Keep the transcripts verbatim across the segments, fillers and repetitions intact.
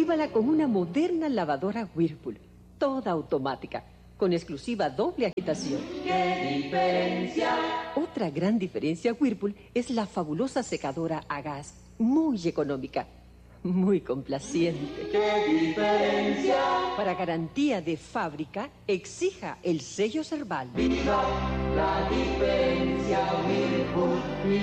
Revívala con una moderna lavadora Whirlpool, toda automática, con exclusiva doble agitación. ¡Qué diferencia! Otra gran diferencia Whirlpool es la fabulosa secadora a gas, muy económica, muy complaciente. ¡Qué diferencia! Para garantía de fábrica, exija el sello Serval. ¡Viva la diferencia Whirlpool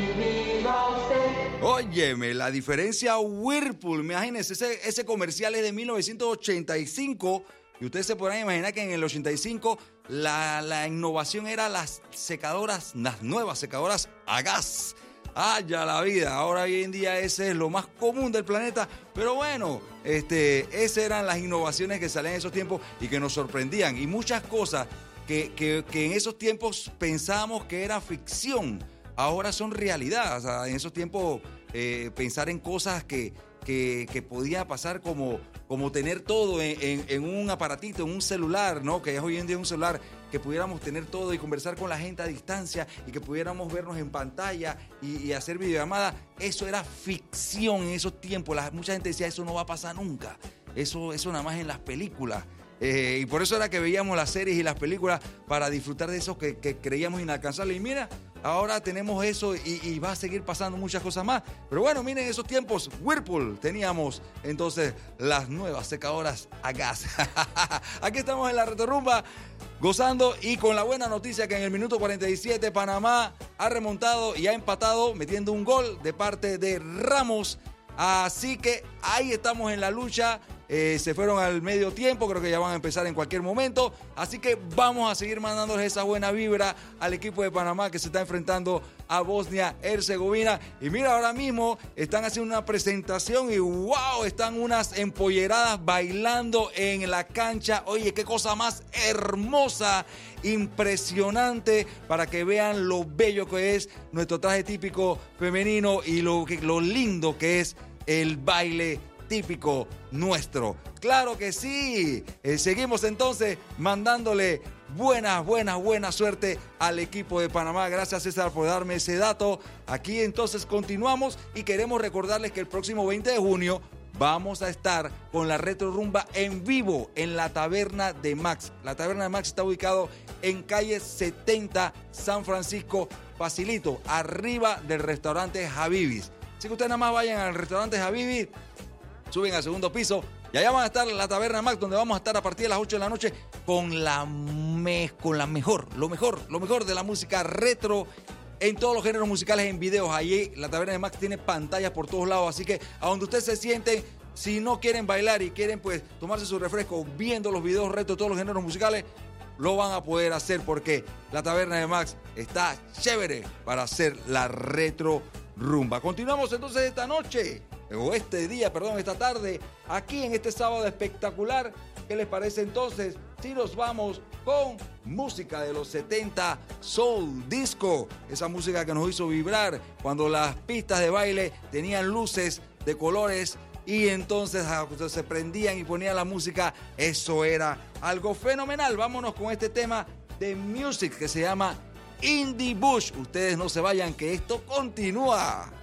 y viva usted! Óyeme, la diferencia Whirlpool, imagínense, ese, ese comercial es de mil novecientos ochenta y cinco y ustedes se podrán imaginar que en el ochenta y cinco la, la innovación era las secadoras, las nuevas secadoras a gas. ¡Haya la vida! Ahora hoy en día ese es lo más común del planeta, pero bueno, este, esas eran las innovaciones que salían en esos tiempos y que nos sorprendían. Y muchas cosas que, que, que en esos tiempos pensábamos que era ficción, ahora son realidad. O sea, en esos tiempos eh, pensar en cosas que, que, que podía pasar como, como tener todo en, en, en un aparatito, en un celular, ¿no? Que es hoy en día un celular, que pudiéramos tener todo y conversar con la gente a distancia y que pudiéramos vernos en pantalla y, y hacer videollamadas. Eso era ficción en esos tiempos. La, mucha gente decía, eso no va a pasar nunca. Eso, eso nada más en las películas. Eh, y por eso era que veíamos las series y las películas para disfrutar de eso que, que creíamos inalcanzable. Y mira, ahora tenemos eso y, y va a seguir pasando muchas cosas más. Pero bueno, miren, en esos tiempos, Whirlpool, teníamos entonces las nuevas secadoras a gas. Aquí estamos en la Retorrumba, gozando y con la buena noticia que en el minuto cuarenta y siete Panamá ha remontado y ha empatado metiendo un gol de parte de Ramos. Así que ahí estamos en la lucha. Eh, se fueron al medio tiempo, creo que ya van a empezar en cualquier momento. Así que vamos a seguir mandándoles esa buena vibra al equipo de Panamá que se está enfrentando a Bosnia-Herzegovina. Y mira, ahora mismo están haciendo una presentación y wow, están unas empolleradas bailando en la cancha. Oye, qué cosa más hermosa, impresionante, para que vean lo bello que es nuestro traje típico femenino y lo, lo lindo que es el baile típico nuestro. Claro que sí. Eh, seguimos entonces mandándole buena, buena, buena suerte al equipo de Panamá. Gracias, César, por darme ese dato. Aquí entonces continuamos y queremos recordarles que el próximo veinte de junio vamos a estar con la Retro Rumba en vivo en la Taberna de Max. La Taberna de Max está ubicado en calle setenta, San Francisco, facilito, arriba del restaurante Habibis. Así que ustedes nada más vayan al restaurante Habibis, suben al segundo piso y allá van a estar la Taberna Max, donde vamos a estar a partir de las ocho de la noche con la, me, con la mejor, lo mejor, lo mejor de la música retro en todos los géneros musicales, en videos. Allí la Taberna de Max tiene pantallas por todos lados, así que a donde ustedes se sienten, si no quieren bailar y quieren pues tomarse su refresco viendo los videos retro de todos los géneros musicales, lo van a poder hacer porque la Taberna de Max está chévere para hacer la Retro Rumba. Continuamos entonces esta noche, o este día, perdón, esta tarde, aquí en este sábado espectacular. ¿Qué les parece entonces si nos vamos con música de los setenta, soul, disco? Esa música que nos hizo vibrar cuando las pistas de baile tenían luces de colores y entonces se prendían y ponían la música. Eso era algo fenomenal. Vámonos con este tema de Music que se llama In the Bush. Ustedes no se vayan, que esto continúa.